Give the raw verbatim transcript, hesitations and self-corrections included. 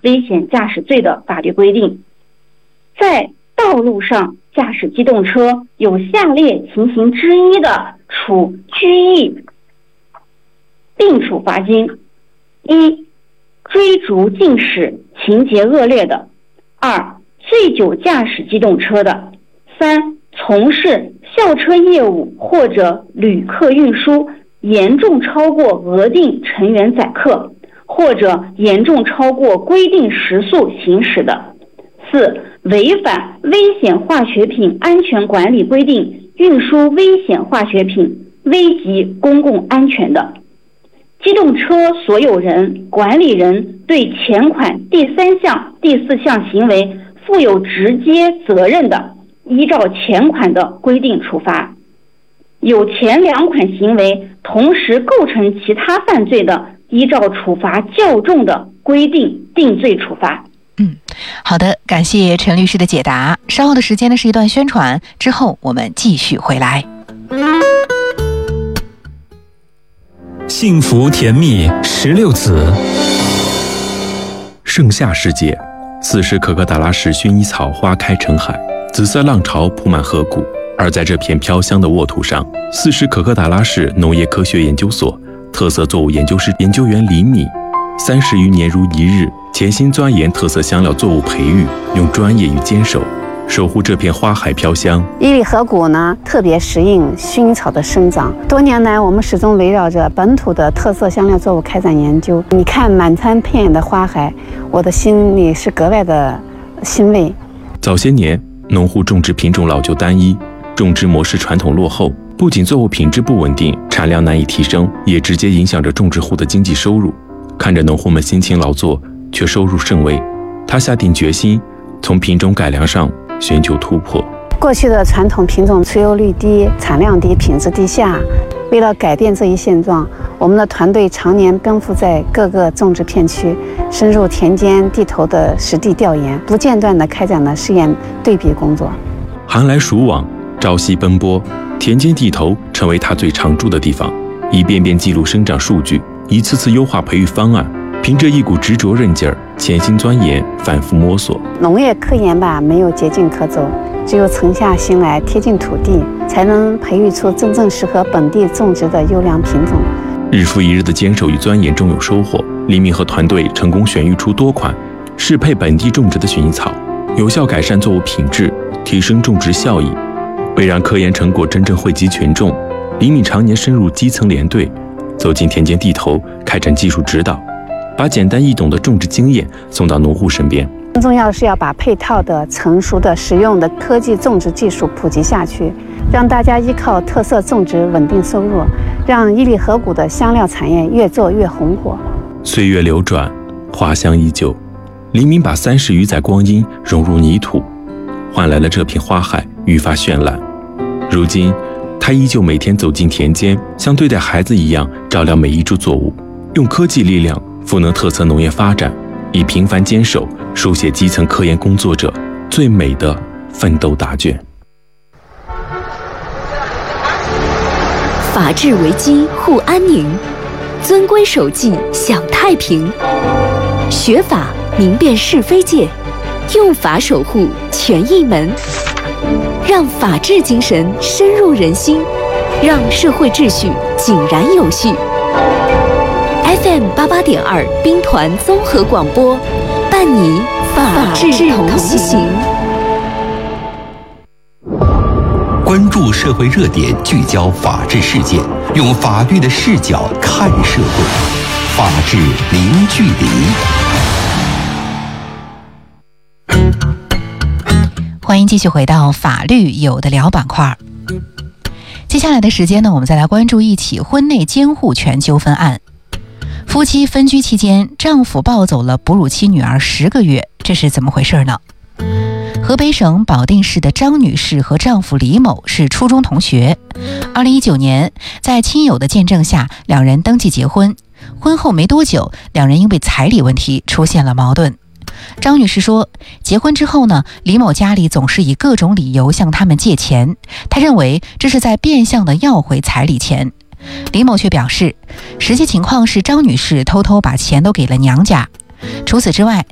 危险驾驶罪的法律规定。在道路上驾驶机动车有下列情形之一的，处拘役并处罚金：一、追逐竞驶情节恶劣的；二、醉酒驾驶机动车的；三、从事校车业务或者旅客运输严重超过额定成员载客，或者严重超过规定时速行驶的；四、违反危险化学品安全管理规定运输危险化学品，危及公共安全的。机动车所有人、管理人对前款第三项、第四项行为负有直接责任的，依照前款的规定处罚；有前两款行为同时构成其他犯罪的，依照处罚较重的规定定罪处罚。 嗯，好的，感谢陈律师的解答。稍后的时间呢是一段宣传，之后我们继续回来。 幸福甜蜜十六子。 盛夏时节，斯什可可达拉市薰衣草花开成海，紫色浪潮铺满河谷。而在这片飘香的沃土上，斯什可可达拉市农业科学研究所特色作物研究室研究员李敏，三十余年如一日，潜心钻研特色香料作物培育，用专业与坚守守护这片花海飘香。 伊犁河谷呢，特别适应薰衣草的生长。多年来，我们始终围绕着本土的特色香料作物开展研究。你看满山遍野的花海，我的心里是格外的欣慰。 早些年，农户种植品种老旧单一，种植模式传统落后，不仅作物品质不稳定，产量难以提升，也直接影响着种植户的经济收入。看着农户们辛勤劳作，却收入甚微，他下定决心从品种改良上寻求突破。 过去的传统品种出油率低、产量低、品质低下，为了改变这一现状，我们的团队常年奔赴在各个种植片区，深入田间地头的实地调研，不间断地开展了试验对比工作。 寒来暑往，朝夕奔波，田间地头成为他最常驻的地方，一遍遍记录生长数据，一次次优化培育方案，凭着一股执着韧劲儿，潜心钻研，反复摸索。 农业科研吧，没有捷径可走，只有沉下心来，贴近土地，才能培育出真正适合本地种植的优良品种。 日复一日的坚守与钻研中有收获，李敏和团队成功选育出多款适配本地种植的薰衣草，有效改善作物品质，提升种植效益。为让科研成果真正惠及群众，李敏常年深入基层连队，走进田间地头，开展技术指导，把简单易懂的种植经验送到农户身边。 更重要的是要把配套的、成熟的、实用的科技种植技术普及下去，让大家依靠特色种植稳定收入，让伊犁河谷的香料产业越做越红火。 岁月流转，花香依旧，李敏把三十余载光阴融入泥土，换来了这片花海愈发绚烂。如今，他依旧每天走进田间，像对待孩子一样照料每一株作物，用科技力量赋能特色农业发展，以平凡坚守书写基层科研工作者最美的奋斗答卷。 法治为基，护安宁；遵规守纪，享太平。学法明辨是非界，用法守护权益门，让法治精神深入人心，让社会秩序井然有序。F M 八八点二兵团综合广播，伴你法治同行。 关注社会热点，聚焦法治事件，用法律的视角看社会，法治零距离。 欢迎继续回到法律有的聊板块。接下来的时间呢，我们再来关注一起婚内监护权纠纷案。夫妻分居期间，丈夫抱走了哺乳期女儿十个月，这是怎么回事呢？河北省保定市的张女士和丈夫李某是初中同学。二零一九年，在亲友的见证下，两人登记结婚。婚后没多久，两人因为彩礼问题出现了矛盾。张女士说，结婚之后呢，李某家里总是以各种理由向他们借钱，她认为这是在变相的要回彩礼钱。李某却表示，实际情况是张女士偷偷把钱都给了娘家。除此之外，